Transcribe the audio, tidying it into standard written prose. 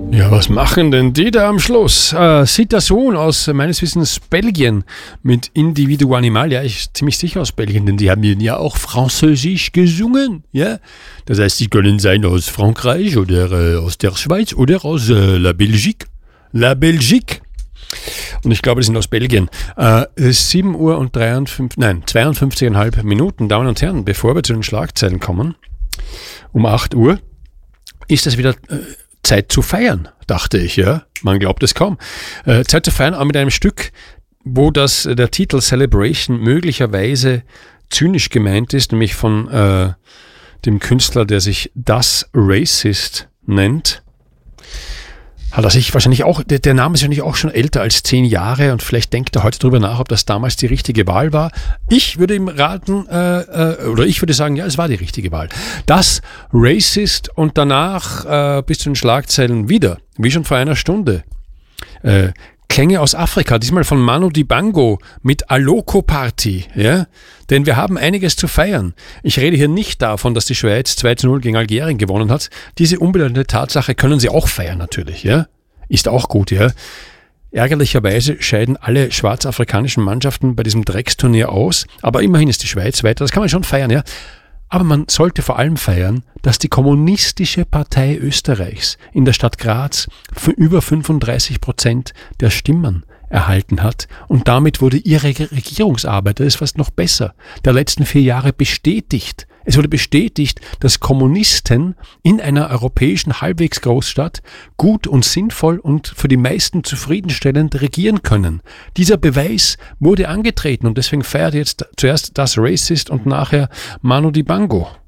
Ja, was machen denn die da am Schluss? Citason aus meines Wissens Belgien mit Individu Animal. Ja, ich bin ziemlich sicher aus Belgien, denn die haben ja auch Französisch gesungen. Ja, das heißt, sie können sein aus Frankreich oder aus der Schweiz oder aus La Belgique. La Belgique. Und ich glaube, die sind aus Belgien. 7 Uhr und 52,5 Minuten. Damen und Herren, bevor wir zu den Schlagzeilen kommen, um 8 Uhr ist es wieder Zeit zu feiern, dachte ich, ja. Man glaubt es kaum. Zeit zu feiern, aber mit einem Stück, wo der Titel Celebration möglicherweise zynisch gemeint ist, nämlich von dem Künstler, der sich Das Racist nennt. Hat er sich wahrscheinlich auch, der Name ist wahrscheinlich auch schon älter als 10 Jahre und vielleicht denkt er heute darüber nach, ob das damals die richtige Wahl war. Ich würde ihm raten, oder ich würde sagen, ja, es war die richtige Wahl. Das Racist und danach bis zu den Schlagzeilen wieder, wie schon vor einer Stunde. Klänge aus Afrika, diesmal von Manu Dibango mit Aloko Party, ja? Denn wir haben einiges zu feiern. Ich rede hier nicht davon, dass die Schweiz 2:0 gegen Algerien gewonnen hat. Diese unbedeutende Tatsache können sie auch feiern natürlich, ja? Ist auch gut, ja? Ärgerlicherweise scheiden alle schwarzafrikanischen Mannschaften bei diesem Drecksturnier aus, aber immerhin ist die Schweiz weiter, das kann man schon feiern, ja? Aber man sollte vor allem feiern, dass die Kommunistische Partei Österreichs in der Stadt Graz für über 35% der Stimmen erhalten hat und damit wurde ihre Regierungsarbeit, das ist fast noch besser, der letzten 4 Jahre bestätigt. Es wurde bestätigt, dass Kommunisten in einer europäischen Halbwegsgroßstadt gut und sinnvoll und für die meisten zufriedenstellend regieren können. Dieser Beweis wurde angetreten und deswegen feiert jetzt zuerst Das Racist und nachher Manu Dibango.